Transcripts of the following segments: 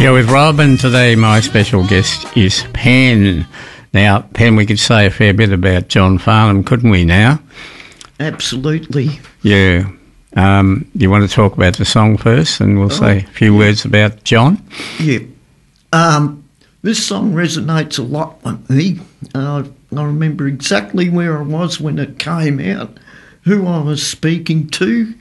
Yeah, with Rob, and today my special guest is Pen. Now, Pen, we could say a fair bit about John Farnham, couldn't we now? Absolutely. Yeah. You want to talk about the song first, and we'll say a few words about John? Yeah. This song resonates a lot with me. I remember exactly where I was when it came out, who I was speaking to,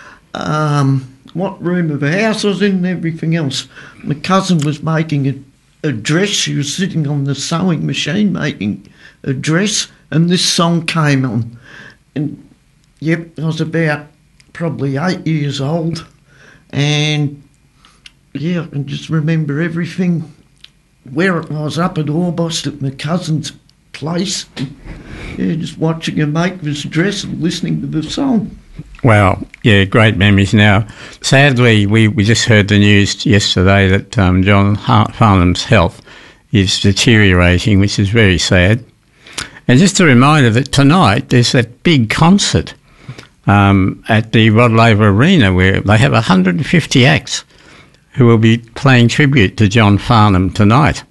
what room of the house I was in and everything else. My cousin was making a dress. She was sitting on the sewing machine making a dress, and this song came on. And, yep, I was about probably 8 years old, and, yeah, I can just remember everything. Where I was up at Orbost at my cousin's place, yeah, just watching her make this dress and listening to the song. Well, yeah, great memories. Now, sadly, we just heard the news yesterday that John Farnham's health is deteriorating, which is very sad. And just a reminder that tonight there's that big concert at the Rod Laver Arena where they have 150 acts who will be playing tribute to John Farnham tonight.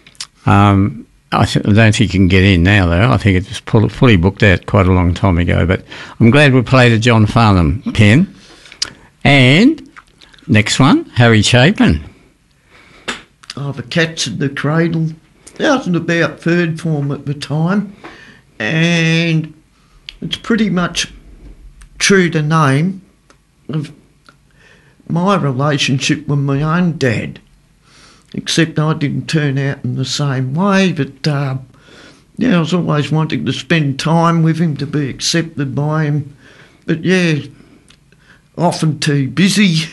I don't think you can get in now, though. I think it was fully booked out quite a long time ago. But I'm glad we played a John Farnham, Pen. And next one, Harry Chapin. Oh, The Cats in the Cradle. That was about third form at the time. And it's pretty much true to name of my relationship with my own dad, except I didn't turn out in the same way. But yeah, I was always wanting to spend time with him, to be accepted by him. But yeah, often too busy.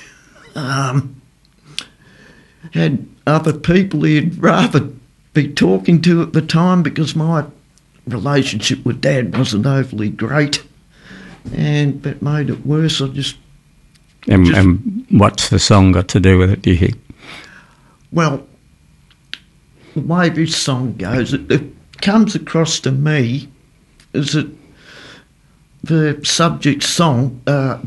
Had other people he'd rather be talking to at the time, because my relationship with Dad wasn't overly great, and that made it worse. And what's the song got to do with it, do you think? Well, the way this song goes, it comes across to me as that the subject song,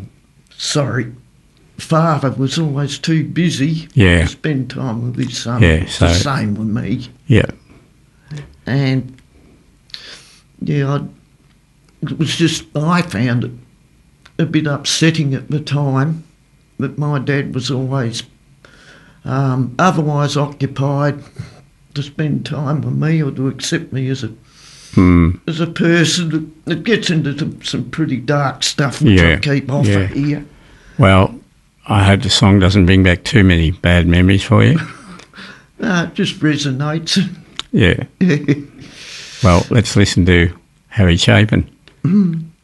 father was always too busy to spend time with his son. Yeah, it's the same with me. Yeah. And, yeah, it was just, I found it a bit upsetting at the time that my dad was always otherwise occupied to spend time with me or to accept me as a person. It gets into some pretty dark stuff, which I keep off of here. Well, I hope the song doesn't bring back too many bad memories for you. No, it just resonates. Yeah. Well, let's listen to Harry Chapin.